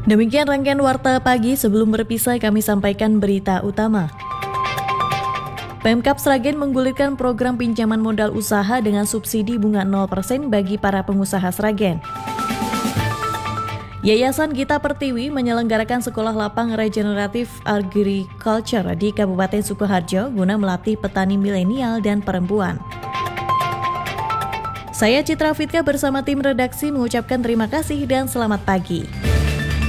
Demikian rangkaian Warta Pagi. Sebelum berpisah, kami sampaikan berita utama. Pemkab Sragen menggulirkan program pinjaman modal usaha dengan subsidi bunga 0% bagi para pengusaha Sragen. Yayasan Gita Pertiwi menyelenggarakan sekolah lapang regeneratif agriculture di Kabupaten Sukoharjo guna melatih petani milenial dan perempuan. Saya Citra Fitka bersama tim redaksi mengucapkan terima kasih dan selamat pagi.